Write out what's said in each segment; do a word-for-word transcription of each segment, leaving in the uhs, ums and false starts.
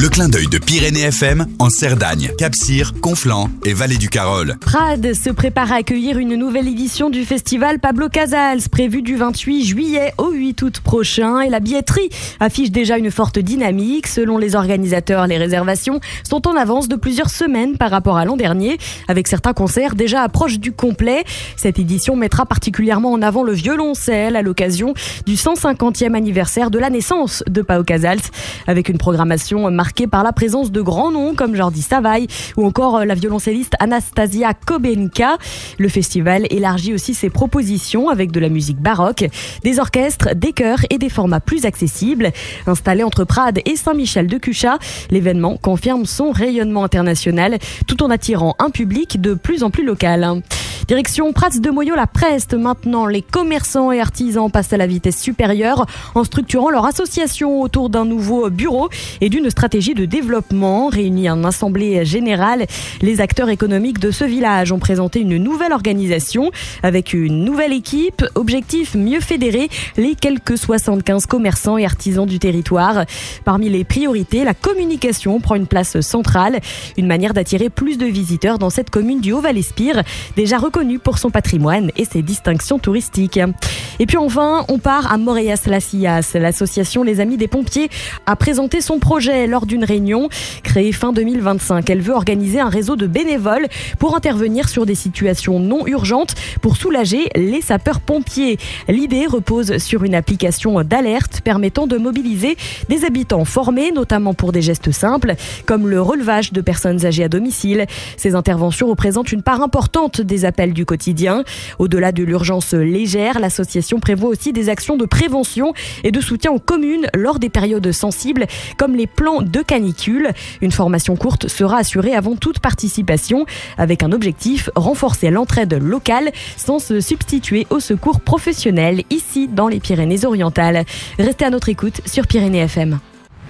Le clin d'œil de Pyrénées F M en Cerdagne, Cap-Cyr, Conflans et Vallée du Carol. Prades se prépare à accueillir une nouvelle édition du festival Pablo Casals, prévue du vingt-huit juillet au huit août prochain. Et la billetterie affiche déjà une forte dynamique. Selon les organisateurs, les réservations sont en avance de plusieurs semaines par rapport à l'an dernier, avec certains concerts déjà proches du complet. Cette édition mettra particulièrement en avant le violoncelle à l'occasion du cent cinquantième anniversaire de la naissance de Pau Casals, avec une programmation marquée par la présence de grands noms comme Jordi Savall ou encore la violoncelliste Anastasia Kobenka. Le festival élargit aussi ses propositions avec de la musique baroque, des orchestres, des chœurs et des formats plus accessibles. Installé entre Prades et Saint-Michel-de-Cuchat, l'événement confirme son rayonnement international tout en attirant un public de plus en plus local. Direction Prats de Moyo-la-Preste. Maintenant, les commerçants et artisans passent à la vitesse supérieure en structurant leur association autour d'un nouveau bureau et d'une stratégie de développement. Réunis en assemblée générale, les acteurs économiques de ce village ont présenté une nouvelle organisation avec une nouvelle équipe. Objectif, mieux fédérer les quelques soixante-quinze commerçants et artisans du territoire. Parmi les priorités, la communication prend une place centrale. Une manière d'attirer plus de visiteurs dans cette commune du Haut-Val-Espire, déjà reconnue pour son patrimoine et ses distinctions touristiques. Et puis enfin, on part à Moréas-las-Illas. L'association Les Amis des Pompiers a présenté son projet lors d'une réunion. Créée fin deux mille vingt-cinq, elle veut organiser un réseau de bénévoles pour intervenir sur des situations non urgentes pour soulager les sapeurs-pompiers. L'idée repose sur une application d'alerte permettant de mobiliser des habitants formés, notamment pour des gestes simples, comme le relevage de personnes âgées à domicile. Ces interventions représentent une part importante des appels du quotidien. Au-delà de l'urgence légère, l'association prévoit aussi des actions de prévention et de soutien aux communes lors des périodes sensibles, comme les plans de canicule. Une formation courte sera assurée avant toute participation, avec un objectif, renforcer l'entraide locale sans se substituer au secours professionnel ici dans les Pyrénées-Orientales. Restez à notre écoute sur Pyrénées F M.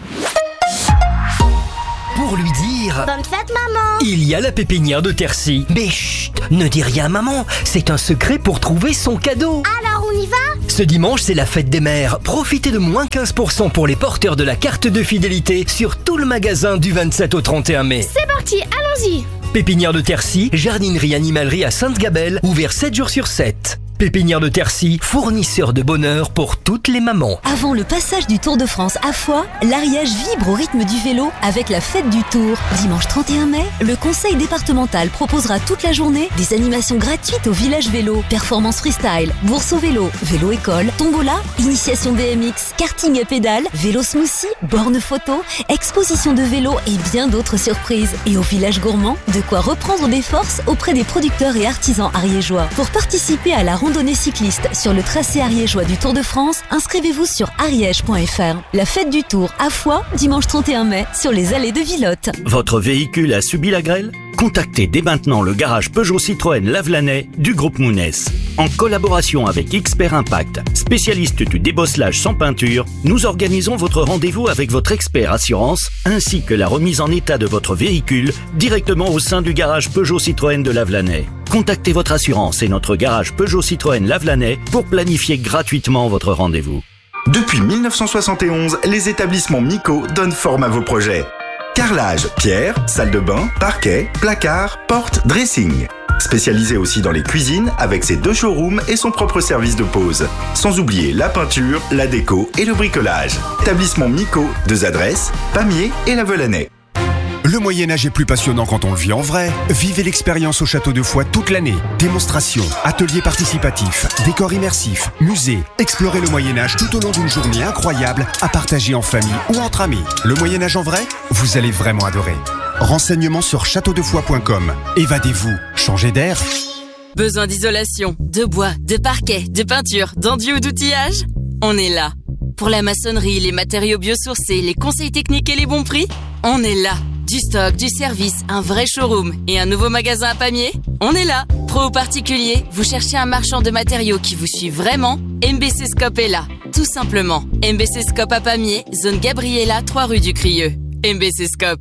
Pour lui dire Bonne fête, maman! Il y a la pépinière de Tercy. Mais chut, ne dis rien à maman, c'est un secret pour trouver son cadeau. Alors on y va? Ce dimanche, c'est la fête des mères. Profitez de moins quinze pour cent pour les porteurs de la carte de fidélité sur tout le magasin du vingt-sept au trente et un mai. C'est parti, allons-y! Pépinière de Tercy, jardinerie animalerie à Sainte-Gabelle, ouvert sept jours sur sept. Pépinière de Tercy, fournisseur de bonheur pour toutes les mamans. Avant le passage du Tour de France à Foix, l'Ariège vibre au rythme du vélo avec la fête du Tour. Dimanche trente et un mai, le conseil départemental proposera toute la journée des animations gratuites au village vélo, performance freestyle, bourse au vélo, vélo école, tombola, initiation B M X, karting à pédales, vélo smoothie, borne photo, exposition de vélo et bien d'autres surprises. Et au village gourmand, de quoi reprendre des forces auprès des producteurs et artisans ariégeois. Pour participer à la randonnée cycliste sur le tracé ariégeois du Tour de France, inscrivez-vous sur ariège point f r. La fête du Tour à Foix, dimanche trente et un mai, sur les allées de Villotte. Votre véhicule a subi la grêle? Contactez dès maintenant le garage Peugeot Citroën Lavelanet du groupe Mounès. En collaboration avec Expert Impact, spécialiste du débosselage sans peinture, nous organisons votre rendez-vous avec votre expert assurance ainsi que la remise en état de votre véhicule directement au sein du garage Peugeot Citroën de Lavelanet. Contactez votre assurance et notre garage Peugeot Citroën Lavelanet pour planifier gratuitement votre rendez-vous. Depuis mille neuf cent soixante et onze, les établissements Mico donnent forme à vos projets. Carrelage, pierre, salle de bain, parquet, placard, porte, dressing. Spécialisé aussi dans les cuisines avec ses deux showrooms et son propre service de pause. Sans oublier la peinture, la déco et le bricolage. Établissement Mico, deux adresses, Pamiers et Lavelanet. Le Moyen-Âge est plus passionnant quand on le vit en vrai. Vivez l'expérience au château de Foix toute l'année. Démonstrations, ateliers participatifs, décors immersifs, musées. Explorez le Moyen-Âge tout au long d'une journée incroyable à partager en famille ou entre amis. Le Moyen-Âge en vrai, vous allez vraiment adorer. Renseignements sur château de foix point com. Évadez-vous, changez d'air. Besoin d'isolation, de bois, de parquet, de peinture, d'enduit ou d'outillage? On est là. Pour la maçonnerie, les matériaux biosourcés, les conseils techniques et les bons prix? On est là. Du stock, du service, un vrai showroom et un nouveau magasin à Pamiers? On est là. Pro ou particulier, vous cherchez un marchand de matériaux qui vous suit vraiment? M B C Scope est là. Tout simplement. M B C Scope à Pamiers, zone Gabriella, trois rue du Crieux. M B C Scope.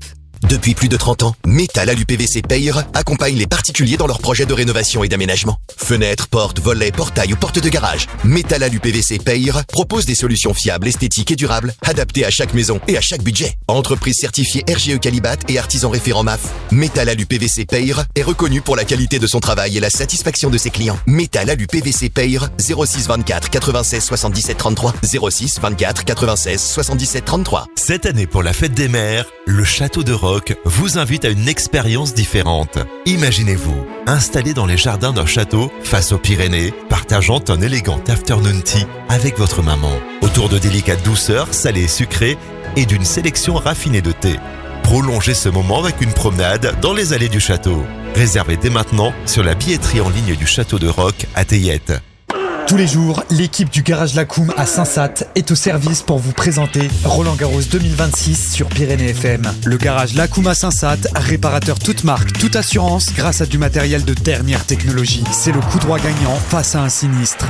Depuis plus de trente ans, Métal Alu P V C Peyre accompagne les particuliers dans leurs projets de rénovation et d'aménagement. Fenêtres, portes, volets, portails ou portes de garage. Métal Alu P V C Peyre propose des solutions fiables, esthétiques et durables, adaptées à chaque maison et à chaque budget. Entreprise certifiée R G E Qualibat et artisan référent M A F, Métal Alu P V C Peyre est reconnu pour la qualité de son travail et la satisfaction de ses clients. Métal Alu P V C Peyre, zéro six vingt-quatre quatre-vingt-seize soixante-dix-sept trente-trois, zéro six vingt-quatre quatre-vingt-seize soixante-dix-sept trente-trois. Cette année, pour la fête des mères, le Château de Roques vous invite à une expérience différente. Imaginez-vous, installé dans les jardins d'un château face aux Pyrénées, partageant un élégant afternoon tea avec votre maman, autour de délicates douceurs salées et sucrées et d'une sélection raffinée de thé. Prolongez ce moment avec une promenade dans les allées du château. Réservez dès maintenant sur la billetterie en ligne du Château de Roques à Théiette. Tous les jours, l'équipe du Garage Lacoum à Saint-Sath est au service pour vous présenter Roland Garros deux mille vingt-six sur Pyrénées F M. Le Garage Lacoum à Saint-Sath, réparateur toute marque, toute assurance grâce à du matériel de dernière technologie. C'est le coup droit gagnant face à un sinistre.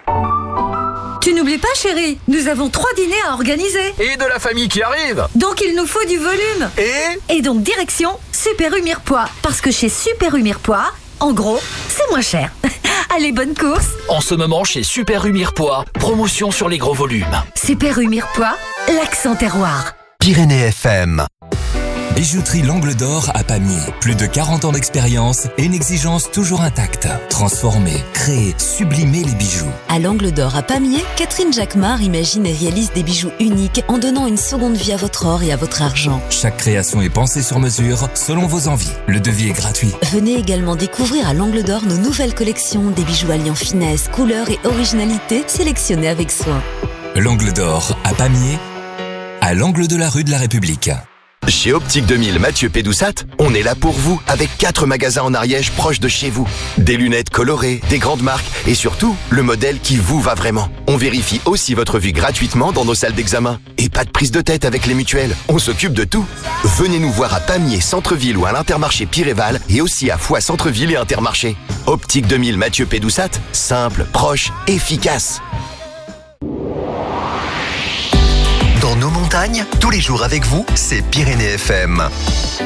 Tu n'oublies pas, chérie, nous avons trois dîners à organiser. Et de la famille qui arrive. Donc il nous faut du volume. Et Et donc direction Super U Mirepoix. Parce que chez Super U Mirepoix, en gros, c'est moins cher. Allez, bonne course. En ce moment, chez Super U Mirepoix, promotion sur les gros volumes. Super U Mirepoix, l'accent terroir. Pyrénées F M. Bijouterie L'Angle d'Or à Pamiers. Plus de quarante ans d'expérience et une exigence toujours intacte. Transformer, créer, sublimer les bijoux. À l'Angle d'Or à Pamiers, Catherine Jacquemart imagine et réalise des bijoux uniques en donnant une seconde vie à votre or et à votre argent. Chaque création est pensée sur mesure, selon vos envies. Le devis est gratuit. Venez également découvrir à l'Angle d'Or nos nouvelles collections, des bijoux alliant finesse, couleur et originalité, sélectionnés avec soin. L'Angle d'Or à Pamiers, à l'angle de la rue de la République. Chez Optique deux mille Mathieu Pédoussat, on est là pour vous avec quatre magasins en Ariège proches de chez vous. Des lunettes colorées, des grandes marques et surtout, le modèle qui vous va vraiment. On vérifie aussi votre vue gratuitement dans nos salles d'examen. Et pas de prise de tête avec les mutuelles, on s'occupe de tout. Venez nous voir à Pamiers, Centre-Ville ou à l'Intermarché Piréval et aussi à Foix, Centre-Ville et Intermarché. Optique deux mille Mathieu Pédoussat, simple, proche, efficace. Dans nos montagnes, tous les jours avec vous, c'est Pyrénées F M.